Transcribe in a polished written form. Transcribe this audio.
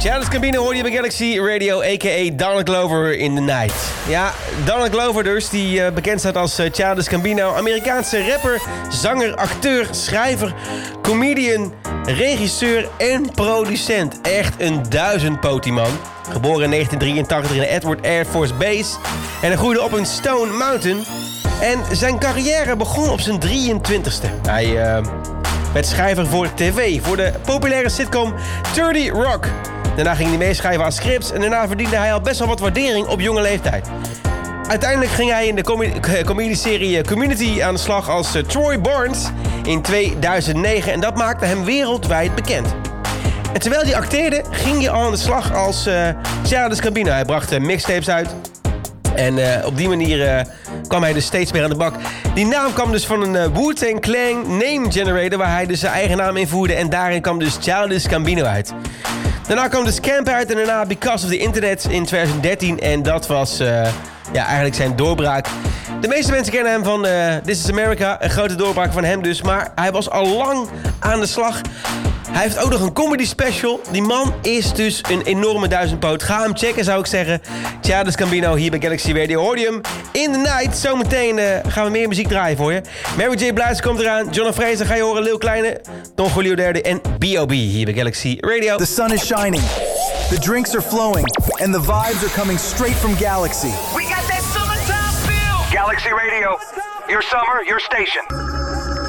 Childish Gambino hoor je bij Galaxy Radio, a.k.a. Donald Glover in the Night. Ja, Donald Glover dus, die bekend staat als Childish Gambino. Amerikaanse rapper, zanger, acteur, schrijver, comedian, regisseur en producent. Echt een duizendpoot man. Geboren in 1983 in Edward Air Force Base. En hij groeide op in Stone Mountain. En zijn carrière begon op zijn 23ste. Hij werd schrijver voor tv, voor de populaire sitcom 30 Rock. Daarna ging hij meeschrijven aan scripts en daarna verdiende hij al best wel wat waardering op jonge leeftijd. Uiteindelijk ging hij in de comedieserie Community aan de slag als Troy Barnes in 2009 en dat maakte hem wereldwijd bekend. En terwijl hij acteerde, ging hij al aan de slag als Childish Gambino. Hij bracht mixtapes uit en op die manier kwam hij dus steeds meer aan de bak. Die naam kwam dus van een Wu-Tang Clan name generator waar hij dus zijn eigen naam invoerde en daarin kwam dus Childish Gambino uit. Daarna kwam de Scamp uit en daarna Because of the Internet in 2013. En dat was eigenlijk zijn doorbraak. De meeste mensen kennen hem van This is America. Een grote doorbraak van hem dus. Maar hij was al lang aan de slag. Hij heeft ook nog een comedy special. Die man is dus een enorme duizendpoot. Ga hem checken, zou ik zeggen. Childish Gambino hier bij Galaxy Radio. Hoor je hem in the night. Zometeen gaan we meer muziek draaien voor je. Mary J. Blige komt eraan. John Fraser ga je horen. Lil Kleine, Don Julio Derde en B.O.B. hier bij Galaxy Radio. The sun is shining. The drinks are flowing. And the vibes are coming straight from Galaxy. We got that summertime feel. Galaxy Radio. Your summer, your station.